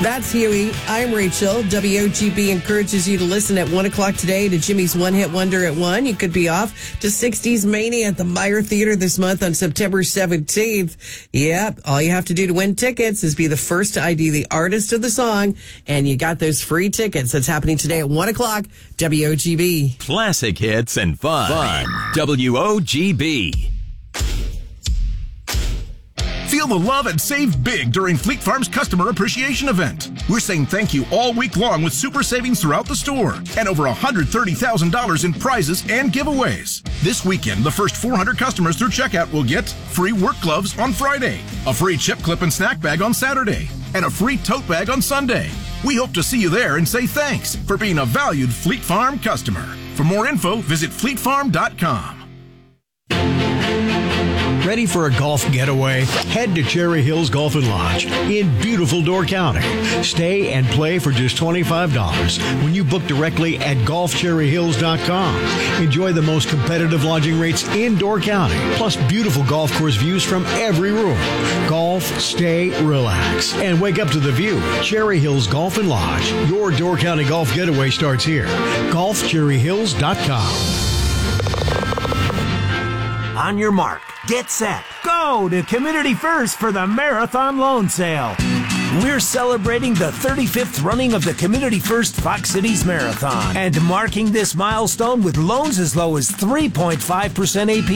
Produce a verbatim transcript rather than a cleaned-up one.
That's Huey. I'm Rachel. W O G B encourages you to listen at one o'clock today to Jimmy's One Hit Wonder at one. You could be off to sixties Mania at the Meyer Theater this month on September seventeenth. Yep. All you have to do to win tickets is be the first to I D the artist of the song, and you got those free tickets. That's happening today at one o'clock, W O G B. Classic hits and fun. Fun. W O G B. Feel the love and save big during Fleet Farm's Customer Appreciation Event. We're saying thank you all week long with super savings throughout the store and over one hundred thirty thousand dollars in prizes and giveaways. This weekend, the first four hundred customers through checkout will get free work gloves on Friday, a free chip clip and snack bag on Saturday, and a free tote bag on Sunday. We hope to see you there and say thanks for being a valued Fleet Farm customer. For more info, visit fleet farm dot com. Ready for a golf getaway? Head to Cherry Hills Golf and Lodge in beautiful Door County. Stay and play for just twenty-five dollars when you book directly at golf cherry hills dot com. Enjoy the most competitive lodging rates in Door County, plus beautiful golf course views from every room. Golf, stay, relax, and wake up to the view. Cherry Hills Golf and Lodge. Your Door County golf getaway starts here. golf cherry hills dot com. On your mark, get set, go to Community First for the Marathon Loan Sale. We're celebrating the thirty-fifth running of the Community First Fox Cities Marathon and marking this milestone with loans as low as three point five percent A P R.